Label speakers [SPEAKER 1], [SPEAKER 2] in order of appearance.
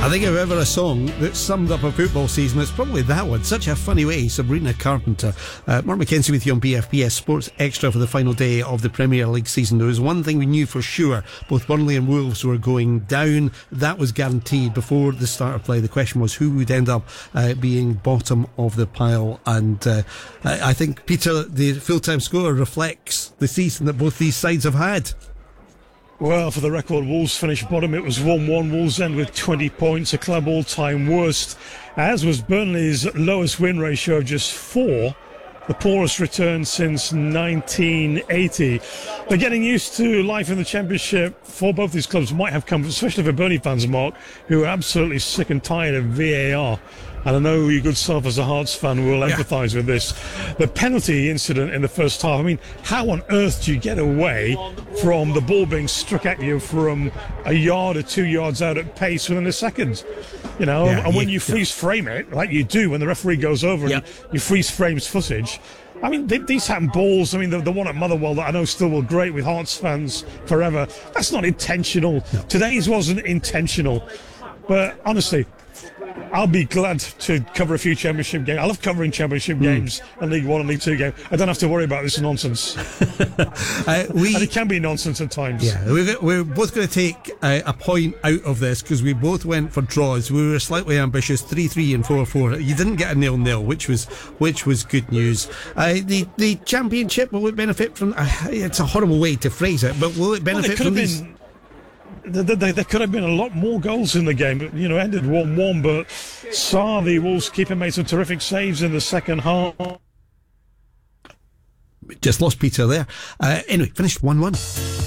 [SPEAKER 1] I think if ever a song that summed up a football season, it's probably that one. Such a funny way, Sabrina Carpenter. Mark McKenzie with you on BFBS Sports Extra for the final day of the Premier League season. There was one thing we knew for sure. Both Burnley and Wolves were going down. That was guaranteed before the start of play. The question was who would end up being bottom of the pile. And I think, Peter, the full-time score reflects the season that both these sides have had.
[SPEAKER 2] Well, for the record, Wolves finished bottom. It was 1-1. Wolves end with 20 points, a club all-time worst, as was Burnley's lowest win ratio of just 4, the poorest return since 1980. But getting used to life in the Championship for both these clubs might have come, especially for Burnley fans, Mark, who are absolutely sick and tired of VAR. And I know your good self as a Hearts fan will empathise with this. The penalty incident in the first half, I mean, how on earth do you get away from the ball being struck at you from a yard or 2 yards out at pace within a second? You know, and when you freeze frame it, like you do when the referee goes over and you freeze frames footage, I mean, these happen balls. I mean, the one at Motherwell that I know still will great with Hearts fans forever, that's not intentional. No. Today's wasn't intentional. But honestly, I'll be glad to cover a few Championship games. I love covering Championship games and League One and League Two games. I don't have to worry about this nonsense. And it can be nonsense at times.
[SPEAKER 1] Yeah, we're both going to take a point out of this because we both went for draws. We were slightly ambitious, 3-3 and 4-4. You didn't get a 0-0, which was good news. The Championship, will it benefit from? It's a horrible way to phrase it, but will it benefit from these?
[SPEAKER 2] There could have been a lot more goals in the game, but ended 1-1. But Sarr, the Wolves keeper, made some terrific saves in the second half.
[SPEAKER 1] Just lost Peter there. Anyway, finished 1-1.